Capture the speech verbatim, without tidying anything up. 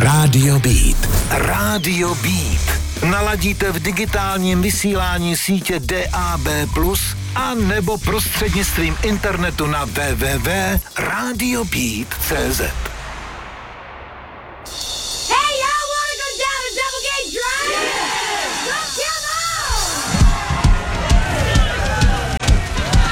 Rádio Beat. Rádio Beat. Naladíte v digitálním vysílání sítě D A B plus, a nebo prostřednictvím internetu na w w w tečka radio beat tečka c z.